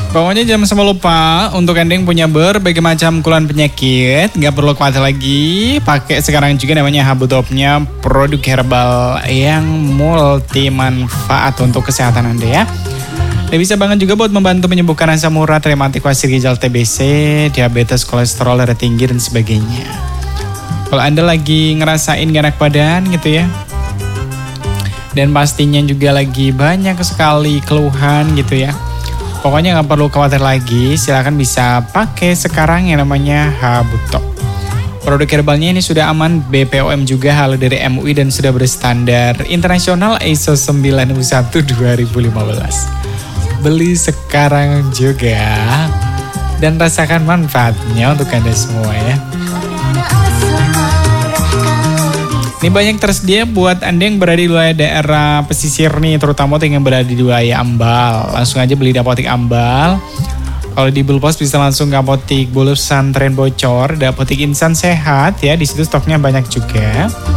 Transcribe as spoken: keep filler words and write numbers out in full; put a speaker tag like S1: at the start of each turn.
S1: Pokoknya jangan sampai lupa untuk Anda yang punya berbagai macam keluhan penyakit, nggak perlu khawatir lagi. Pakai sekarang juga namanya Habutopnya, produk herbal yang multi manfaat untuk kesehatan Anda ya. Dan bisa banget juga buat membantu menyembuhkan asam urat, rematik, wasir ginjal, T B C, diabetes, kolesterol, darah tinggi dan sebagainya. Kalau Anda lagi ngerasain gak enak badan gitu ya, dan pastinya juga lagi banyak sekali keluhan gitu ya, pokoknya gak perlu khawatir lagi, silakan bisa pakai sekarang yang namanya Habutop. Produk herbalnya ini sudah aman B P O M juga, halal dari M U I dan sudah berstandar internasional I S O sembilan satu dua ribu lima belas. Beli sekarang juga dan rasakan manfaatnya untuk Anda semua ya. Ini banyak tersedia buat Anda yang berada di wilayah daerah pesisir nih, terutama yang berada di wilayah Ambal. Langsung aja beli di Apotik Ambal. Kalau di Bulpos bisa langsung ke Apotik Bulu Pesantren Bocor, ada Apotik Insan Sehat ya, di situ stoknya banyak juga.